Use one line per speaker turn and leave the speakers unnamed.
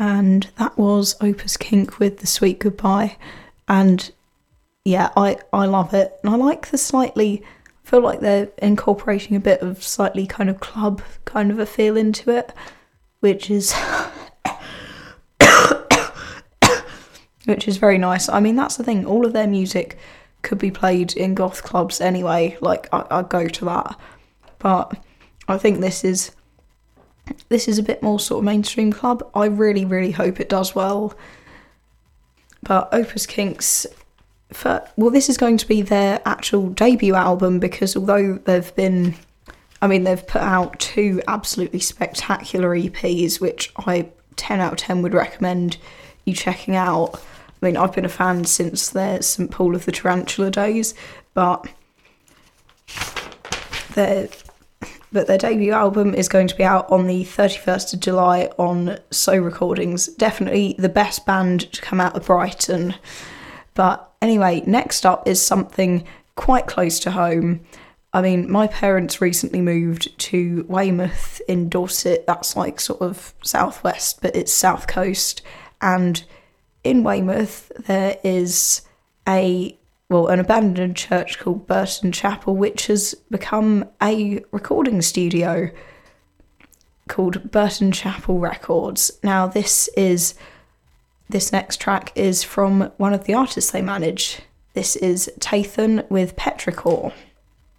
and that was Opus Kink with The Sweet Goodbye. And yeah, I love it. And I like the slightly, I feel like they're incorporating a bit of slightly kind of club kind of a feel into it, which is which is very nice. I mean, that's the thing, all of their music could be played in goth clubs anyway, like I'd go to that. But I think this is a bit more sort of mainstream club. I really, really hope it does well. But Opus Kink's, this is going to be their actual debut album, because although they've put out 2 absolutely spectacular EPs, which I 10 out of 10 would recommend you checking out. I mean, I've been a fan since their St. Paul of the Tarantula days, but their debut album is going to be out on the 31st of July on So Recordings. Definitely the best band to come out of Brighton. But anyway, next up is something quite close to home. I mean, my parents recently moved to Weymouth in Dorset. That's like sort of southwest, but it's south coast. And in Weymouth, there is an abandoned church called Burton Chapel, which has become a recording studio called Burton Chapel Records. Now, this next track is from one of the artists they manage. This is Tathan with Petrichor.